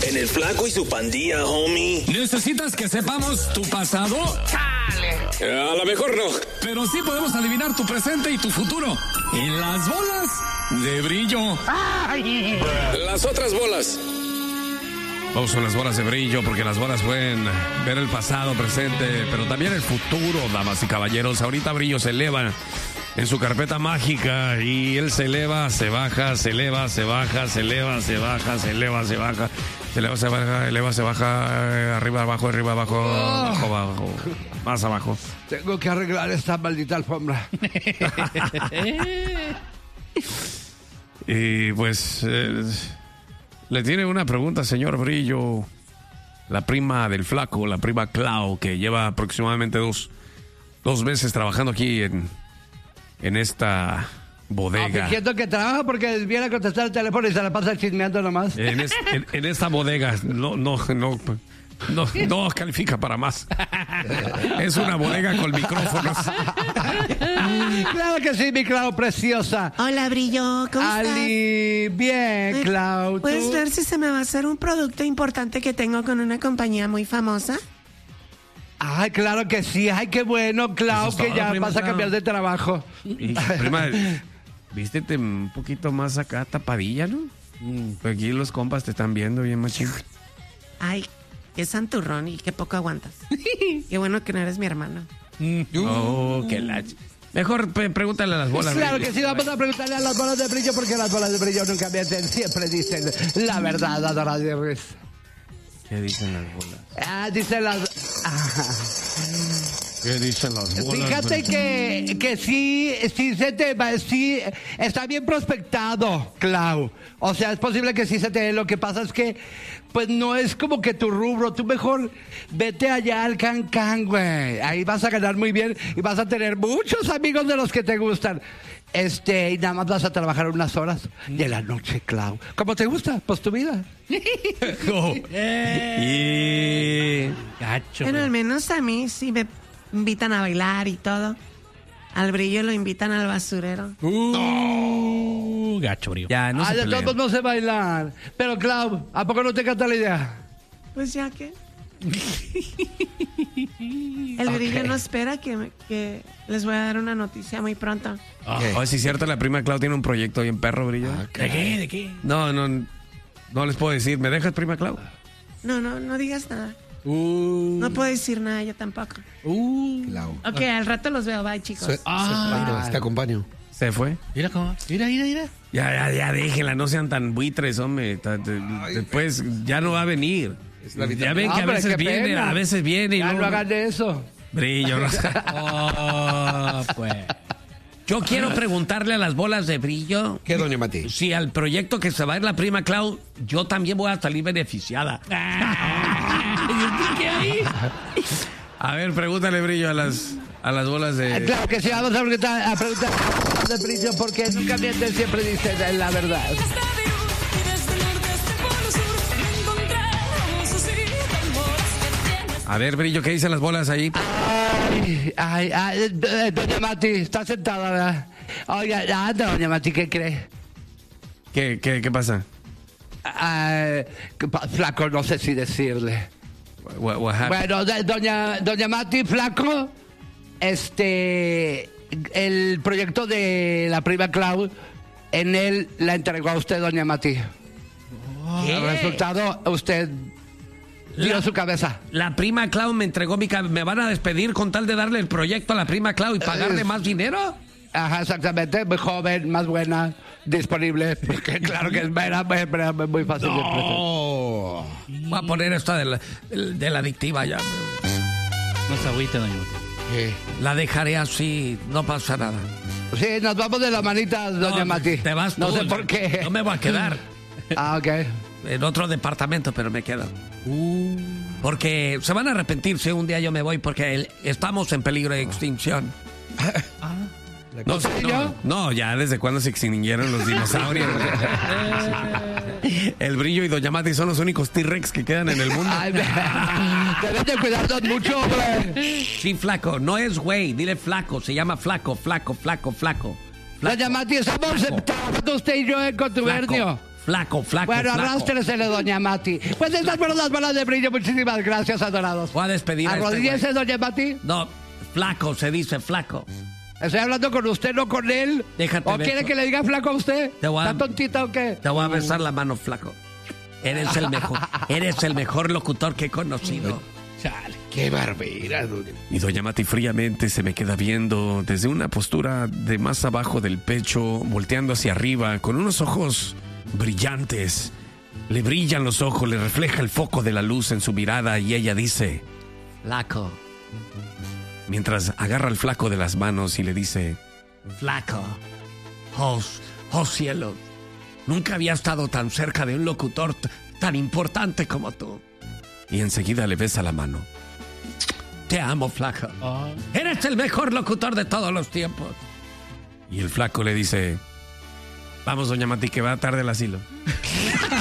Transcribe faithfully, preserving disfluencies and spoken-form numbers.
En el Flaco y su pandilla, homie. ¿Necesitas que sepamos tu pasado? ¡Chale! A lo mejor no. Pero sí podemos adivinar tu presente y tu futuro. En las bolas de brillo. ¡Ay! Las otras bolas. Vamos con las bolas de brillo, porque las bolas pueden ver el pasado, presente, pero también el futuro, damas y caballeros. Ahorita Brillo se eleva en su carpeta mágica y él se eleva, se baja, se eleva, se baja, se eleva, se baja, se eleva, se baja, se eleva, se baja, eleva, se baja, arriba, abajo, arriba, abajo, abajo, abajo, más abajo. Tengo que arreglar esta maldita alfombra. Y pues eh, le tiene una pregunta, señor Brillo. La prima del Flaco, la prima Clau, que lleva aproximadamente dos, dos meses trabajando aquí en, en esta bodega. Fingiendo que trabaja porque viene a contestar el teléfono y se la pasa chismeando nomás. En, es, en, en esta bodega, no, no, no, no, no califica para más. Es una bodega con micrófonos. Claro que sí, mi Clau preciosa. Hola, Brillo, ¿cómo Ali, estás? bien, Clau. ¿Puedes ¿tú? ver si se me va a hacer un producto importante que tengo con una compañía muy famosa? Ay, claro que sí. Ay, qué bueno, Clau, que todo, ya prima vas a Clau. cambiar de trabajo. Y, prima, vístete un poquito más acá tapadilla, ¿no? Pues aquí los compas te están viendo bien machín. Ay, qué santurrón y qué poco aguantas. Qué bueno que no eres mi hermano. Oh, qué la... Mejor pre- pregúntale a las bolas. Claro que sí, vamos a preguntarle a las bolas de brillo porque las bolas de brillo nunca mienten, siempre dicen la verdad, Adora de Ruiz. ¿Qué dicen las bolas? Ah, dicen las... Ah. ¿Qué dicen las bolas? Fíjate que, que sí, sí se te va, sí, está bien prospectado, Clau. O sea, es posible que sí se te dé. Lo que pasa es que, pues no es como que tu rubro. Tú mejor vete allá al Cancán, güey. Ahí vas a ganar muy bien y vas a tener muchos amigos de los que te gustan. Este, y nada más vas a trabajar unas horas de la noche, Clau. ¿Cómo te gusta? Pues tu vida. Oh. Y... Gacho. Bueno, al menos a mí sí me invitan a bailar y todo. Al Brillo lo invitan al basurero. Uh, gacho, Brillo. Ya, no ah, se de peleen. todos no sé bailar. Pero, Clau, ¿a poco no te encanta la idea? Pues ya que... El Brillo no espera que, me- que les voy a dar una noticia muy pronto. Oh, sí es cierto, la prima Clau tiene un proyecto bien perro, Brillo. ¿De qué? ¿De qué? No, no, no les puedo decir. ¿Me dejas, prima Clau? No, no, no digas nada. Uh, No puedo decir nada, yo tampoco. uh. Clau. Ok, al rato los veo, bye, chicos. Se- Ah. se- te acompaño. ¿Se fue? Mira cómo. Mira, mira, mira. Ya, ya, ya, déjenla, no sean tan buitres, hombre. Ta- te- Después ya no va a venir. la Ya vitamina. ven que No, a pero veces qué viene, pena. a veces viene y Ya luego- no hagan de eso. Brillo. No. Oh, pues. Yo quiero preguntarle a las bolas de Brillo ¿Qué, doña Mati? si al proyecto que se va a ir la prima Clau, yo también voy a salir beneficiada. ¿Qué hay? A ver, pregúntale, Brillo, a las, a las bolas Eh, de... Claro que sí, vamos a preguntar, a preguntar de brillo porque nunca mienten, siempre dicen la verdad. A ver, Brillo, ¿qué dicen las bolas ahí? Ay, ay, ay, eh, doña Mati, está sentada, ¿verdad? Oiga, ah, doña Mati, ¿qué cree? ¿Qué, qué, qué pasa? Ah, que pa- flaco, no sé si decirle. What, what happened? Bueno, de- doña, doña Mati, flaco, este, el proyecto de la prima Clau, en él la entregó a usted, doña Mati. El resultado, usted dio La- su cabeza. La prima Clau me entregó mi... cab- ¿Me van a despedir con tal de darle el proyecto a la prima Clau y pagarle Es- más dinero? Ajá, exactamente, muy joven, más buena, disponible, porque claro que es buena, muy, muy, muy fácil de ofrecer. Oh. Voy a poner esta de la, de la adictiva ya. No se agüite, doña Mati. ¿Qué? La dejaré así, no pasa nada. Sí, nos vamos de las manitas, doña No, Mati. Te vas No tú, sé por qué. No me voy a quedar Ah, ok. en otro departamento, pero me quedo. Porque se van a arrepentir si un día yo me voy, porque el- estamos en peligro de extinción. No, sé, no, no, ya desde cuándo se extinguieron los dinosaurios. El Brillo y Doña Mati son los únicos T-Rex que quedan en el mundo. Ay, me- debes de cuidarnos mucho, güey. Sí, flaco, no es güey, dile flaco, se llama flaco, flaco, flaco, flaco. Flaco, Doña Mati, estamos Flaco. trabajando usted y yo en contubernio. flaco, Flaco, flaco, Bueno, flaco. arrástresele, doña Mati. Pues estas fueron las bolas de brillo. Muchísimas gracias, adorados. Voy a despedir a este Arrodíllese, güey. doña Mati. No, flaco, se dice flaco. Estoy hablando con usted, no con él. Déjate ¿O beso. quiere que le diga flaco a usted? Te voy a- ¿Está tontita o qué? Te voy a besar la mano, flaco. Eres el mejor, eres el mejor locutor que he conocido. Chale. Qué barbera, doña. Y doña Mati fríamente se me queda viendo desde una postura de más abajo del pecho, volteando hacia arriba, con unos ojos brillantes. Le brillan los ojos, le refleja el foco de la luz en su mirada y ella dice, flaco. Mientras agarra al flaco de las manos y le dice, flaco, oh, oh cielo, nunca había estado tan cerca de un locutor t- tan importante como tú. Y enseguida le besa la mano. Te amo, flaco. Oh. Eres el mejor locutor de todos los tiempos. Y el flaco le dice, vamos, doña Mati, que va tarde el asilo.